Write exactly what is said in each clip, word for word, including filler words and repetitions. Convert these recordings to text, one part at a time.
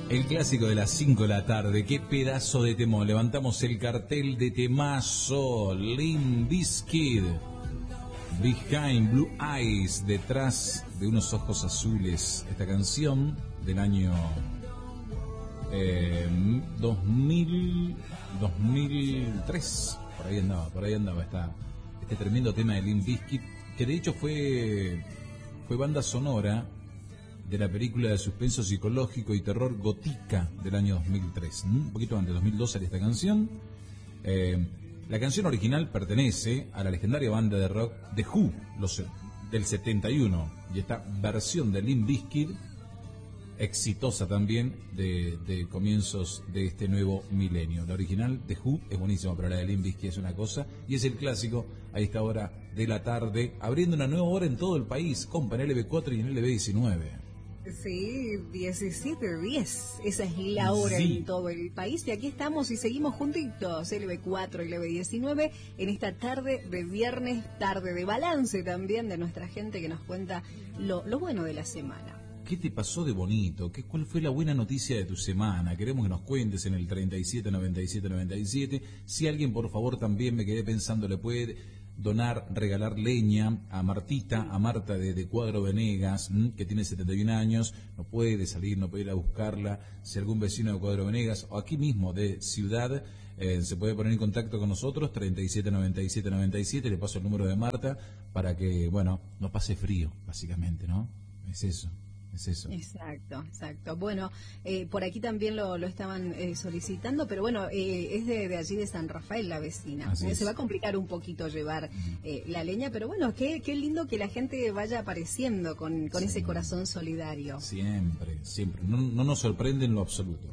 El clásico de las cinco de la tarde, qué pedazo de temón. Levantamos el cartel de temazo. Limp Bizkit, Behind Blue Eyes, detrás de unos ojos azules. Esta canción del año eh, dos mil, dos mil tres, por ahí andaba, por ahí andaba esta, este tremendo tema de Limp Bizkit, que de hecho fue, fue banda sonora de la película de suspenso psicológico y terror Gotika del año dos mil tres. Un poquito antes, dos mil dos, sale esta canción. Eh, la canción original pertenece a la legendaria banda de rock The Who, los, del setenta y uno, y esta versión de Limp Bizkit, exitosa también, de, de comienzos de este nuevo milenio. La original The Who es buenísima, pero la de Limp Bizkit es una cosa, y es el clásico a esta hora de la tarde, abriendo una nueva hora en todo el país, compa, en L B cuatro y en L B diecinueve. Sí, diecisiete diez, esa es la hora sí. En todo el país, y aquí estamos y seguimos juntitos, L B cuatro y L B diecinueve, en esta tarde de viernes, tarde de balance también de nuestra gente que nos cuenta lo, lo bueno de la semana. ¿Qué te pasó de bonito? ¿Qué, ¿Cuál fue la buena noticia de tu semana? Queremos que nos cuentes en el treinta y siete noventa y siete noventa y siete. Si alguien, por favor, también me quedé pensando, le puede donar, regalar leña a Martita, a Marta de, de Cuadro Venegas, ¿m? que tiene setenta y un años, no puede salir, no puede ir a buscarla. Si algún vecino de Cuadro Venegas o aquí mismo de Ciudad eh, se puede poner en contacto con nosotros, treinta y siete noventa y siete noventa y siete, le paso el número de Marta para que, bueno, no pase frío, básicamente, ¿no? Es eso. Es eso. Exacto, exacto. Bueno, eh, por aquí también lo, lo estaban eh, solicitando, pero bueno, eh, es de, de allí de San Rafael la vecina. Eh, se va a complicar un poquito llevar eh, la leña, pero bueno, qué, qué lindo que la gente vaya apareciendo con, con sí. ese corazón solidario. Siempre, siempre. No, no nos sorprende en lo absoluto.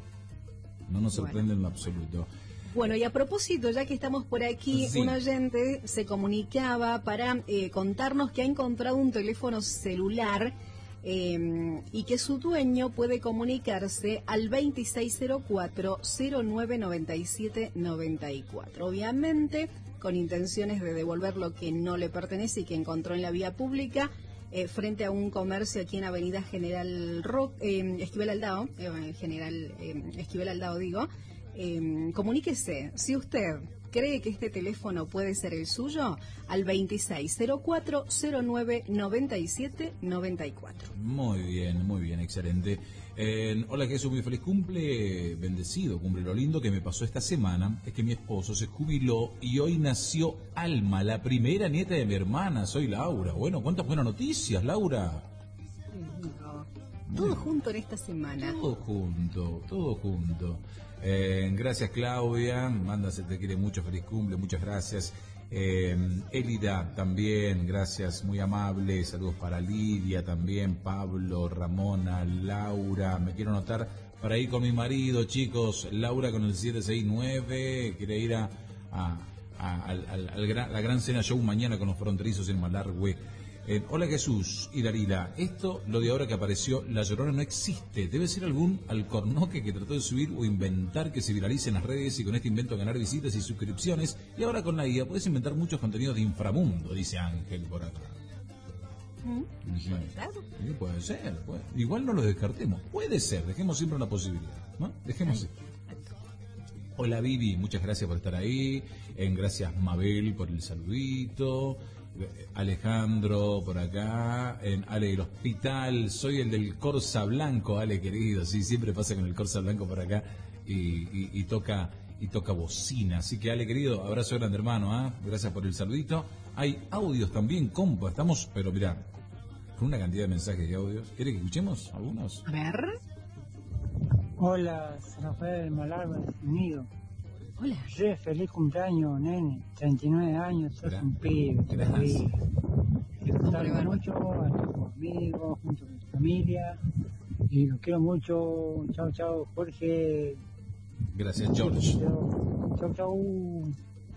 No nos sorprende bueno. en lo absoluto. Bueno, y a propósito, ya que estamos por aquí, sí. un oyente se comunicaba para eh, contarnos que ha encontrado un teléfono celular Eh, y que su dueño puede comunicarse al veintiséis cero cuatro cero nueve noventa y siete noventa y cuatro, obviamente con intenciones de devolver lo que no le pertenece y que encontró en la vía pública, eh, frente a un comercio aquí en Avenida General Ro eh, Esquivel Aldao, eh, General eh, Esquivel Aldao digo, eh, comuníquese, si usted cree que este teléfono puede ser el suyo, al veintiséis cero cuatro cero nueve noventa y siete noventa y cuatro. Muy bien, muy bien, excelente. Eh, hola Jesús, muy feliz cumple, bendecido cumple. Lo lindo que me pasó esta semana es que mi esposo se jubiló y hoy nació Alma, la primera nieta de mi hermana. Soy Laura. Bueno, ¿cuántas buenas noticias, Laura? Todo junto en esta semana. Todo junto, todo junto. Eh, gracias Claudia, manda, se te quiere mucho, feliz cumple, muchas gracias. Eh, Elida también, gracias, muy amable, saludos para Lidia también, Pablo, Ramona, Laura, me quiero anotar para ir con mi marido, chicos, Laura con el siete seis nueve, quiere ir a, a, a, al, al, al gran, la gran cena show mañana con los fronterizos en Malargüe. Eh, hola Jesús y Darila, esto, lo de ahora que apareció, La Llorona no existe, debe ser algún alcornoque que trató de subir o inventar que se viralice en las redes y con este invento ganar visitas y suscripciones, y ahora con la I A puedes inventar muchos contenidos de inframundo, dice Ángel por acá. ¿Mm? Sí, sí, puede ser, puede. Igual no lo descartemos, puede ser, dejemos siempre una posibilidad, ¿no? Dejemos. Hola Vivi, muchas gracias por estar ahí, en gracias Mabel por el saludito. Alejandro por acá, en Ale del Hospital, soy el del Corsa Blanco, Ale querido, sí, siempre pasa con el Corsa Blanco por acá y, y, y toca y toca bocina, así que Ale querido, abrazo grande hermano, ¿eh? Gracias por el saludito. Hay audios también, compa, estamos, pero mirá, con una cantidad de mensajes y audios. ¿Quiere que escuchemos algunos? A ver. Hola, Rafael Malarga, unido. Hola. Sí, feliz cumpleaños, nene. treinta y nueve años, sos un pibe todavía. Disfrutar mucho a tus amigos, junto con tu familia. Y los quiero mucho. Chao, chao, Jorge. Gracias, George. Chao, chao.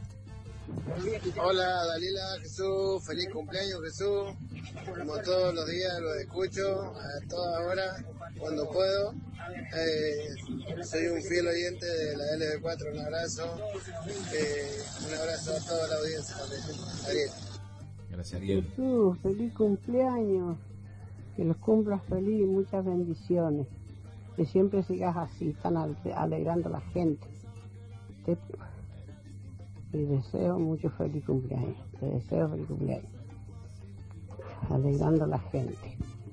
Hola, Dalila, Jesús. Feliz cumpleaños, Jesús. Como todos los días lo escucho, a toda hora, cuando puedo. Eh, soy un fiel oyente de la L B cuatro, un abrazo. Eh, un abrazo a toda la audiencia también. Ariel. Gracias, Ariel. Jesús, feliz cumpleaños. Que los cumplas feliz y muchas bendiciones. que siempre sigas así, tan alegrando a la gente. Te, te deseo mucho feliz cumpleaños, te deseo feliz cumpleaños, alegrando a la gente.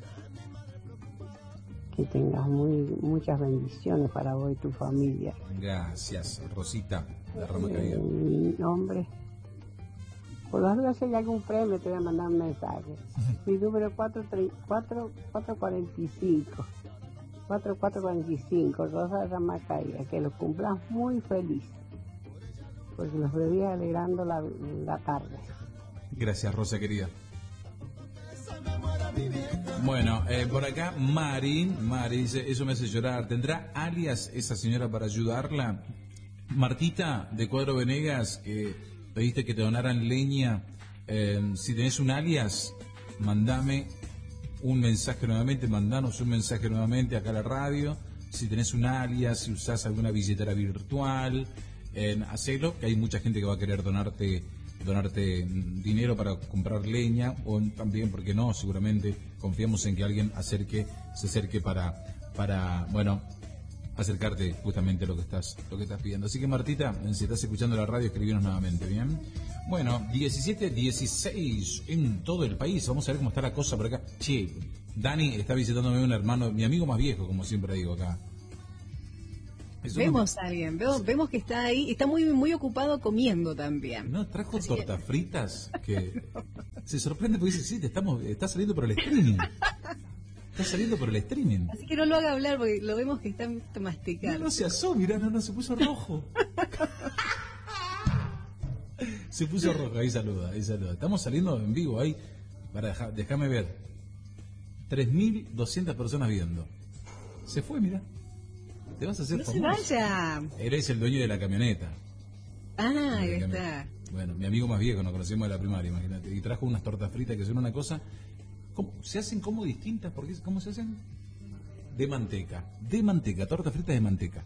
Que tengas muy, muchas bendiciones para vos y tu familia. Gracias, Rosita, de Rama Caída. Mi nombre, por las dudas, si hay algún premio, te voy a mandar un mensaje. Mi número es cuatro cuatro cuatro cinco, cuatro cuatro cuatro cinco, Rosa de Rama Caída. Que los cumplas muy feliz, porque los bebí alegrando la, la tarde. Gracias, Rosa querida. Bueno, eh, por acá Mari, Mari dice, eso me hace llorar. ¿Tendrá alias esa señora para ayudarla? Martita, de Cuadro Venegas, que pediste que te donaran leña. Eh, si tenés un alias, mandame un mensaje nuevamente, mandanos un mensaje nuevamente acá a la radio. Si tenés un alias, si usás alguna billetera virtual, eh, hacelo, que hay mucha gente que va a querer donarte donarte dinero para comprar leña, o también, porque no, seguramente confiamos en que alguien acerque, se acerque para, para, bueno, acercarte justamente a lo que estás, lo que estás pidiendo. Así que Martita, si estás escuchando la radio, escribinos nuevamente, ¿bien? Bueno, diecisiete dieciséis en todo el país. Vamos a ver cómo está la cosa por acá. Che, Dani está visitándome un hermano, mi amigo más viejo, como siempre digo acá. Eso vemos no... a alguien, vemos, vemos que está ahí, está muy muy ocupado comiendo también. No, trajo Así tortas que... fritas que se sorprende porque dice, sí, te estamos, está saliendo por el streaming. Está saliendo por el streaming. Así que no lo haga hablar porque lo vemos que está masticando. No, no se asó, mirá, no, no, se puso rojo. Se puso rojo, ahí saluda, ahí saluda. Estamos saliendo en vivo ahí, para dejar, déjame ver. tres mil doscientas personas viendo. Se fue, mirá. Te vas a hacer no famoso. se vaya. Eres el dueño de la camioneta. Ah, ahí está. Bueno, mi amigo más viejo, nos conocemos de la primaria, imagínate. Y trajo unas tortas fritas que son una cosa... ¿Cómo? ¿Se hacen como distintas? ¿Por qué? ¿Cómo se hacen? De manteca. De manteca, tortas fritas de manteca.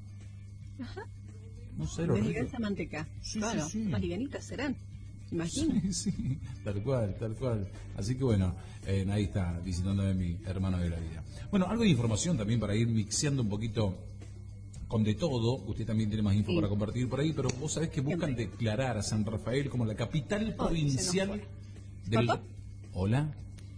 Ajá. No sé, lo de rico. esa manteca. Sí, claro, sí, sí. más livianitas serán. Imagino. Sí, sí, tal cual, tal cual. Así que bueno, eh, ahí está visitándome mi hermano de la vida. Bueno, algo de información también para ir mixeando un poquito con de todo. Usted también tiene más info sí. para compartir por ahí, pero vos sabés que buscan Siempre. declarar a San Rafael como la capital oh, provincial del... ¿Papá? ¿Hola?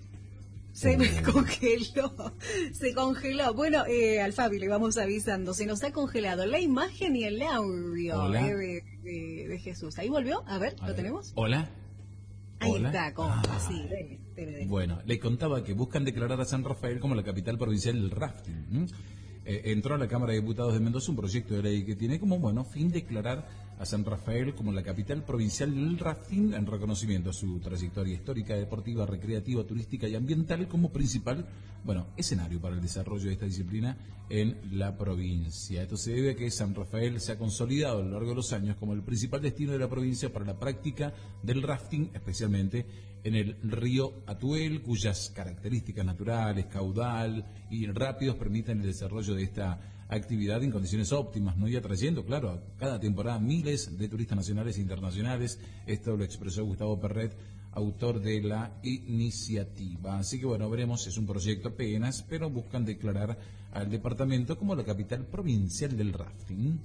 Se me congeló, se congeló. Bueno, eh, al Fabi le vamos avisando, se nos ha congelado la imagen y el audio eh, de, de, de Jesús. ¿Ahí volvió? A ver, a ¿lo ver. tenemos? Hola. Ahí Hola. está, ¿cómo? Ah. Sí, dele, dele, dele. Bueno, le contaba que buscan declarar a San Rafael como la capital provincial del rafting. ¿Mm? Eh, entró a la Cámara de Diputados de Mendoza un proyecto de ley que tiene como, bueno, fin declarar a San Rafael como la capital provincial del rafting en reconocimiento a su trayectoria histórica, deportiva, recreativa, turística y ambiental como principal, bueno, escenario para el desarrollo de esta disciplina en la provincia. Esto se debe a que San Rafael se ha consolidado a lo largo de los años como el principal destino de la provincia para la práctica del rafting, especialmente en el río Atuel, cuyas características naturales, caudal y rápidos permiten el desarrollo de esta actividad en condiciones óptimas, ¿no? Y atrayendo, claro, a cada temporada miles de turistas nacionales e internacionales. Esto lo expresó Gustavo Perret, autor de la iniciativa. Así que bueno, veremos, es un proyecto apenas, pero buscan declarar al departamento como la capital provincial del rafting.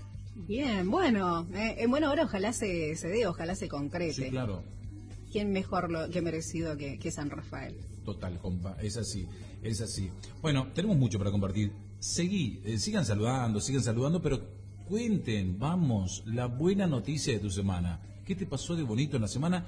Bien, bueno, eh, en buena hora ojalá se, se dé, ojalá se concrete. Sí, claro. ¿Quién mejor lo, que merecido que, que San Rafael? Total, compa, es así, es así. Bueno, tenemos mucho para compartir. Seguí, eh, sigan saludando, sigan saludando, pero cuenten, vamos, la buena noticia de tu semana. ¿Qué te pasó de bonito en la semana?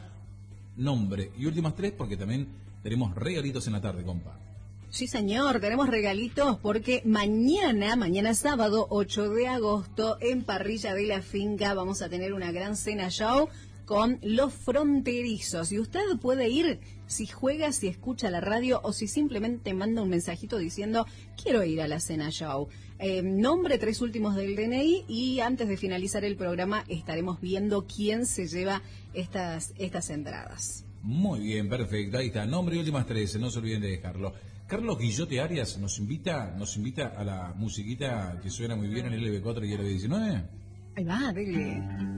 Nombre y últimas tres, porque también tenemos regalitos en la tarde, compa. Sí, señor, tenemos regalitos porque mañana, mañana sábado, ocho de agosto, en Parrilla de la Finca, vamos a tener una gran cena show con Los Fronterizos. Y usted puede ir si juega, si escucha la radio o si simplemente manda un mensajito diciendo quiero ir a la cena show. Eh, nombre, tres últimos del D N I y antes de finalizar el programa estaremos viendo quién se lleva estas, estas entradas. Muy bien, perfecto. Ahí está, nombre y últimas tres, no se olviden de dejarlo. Carlos Guillote Arias nos invita, nos invita a la musiquita que suena muy bien en el L B cuatro y el L B diecinueve. Ahí va, dele.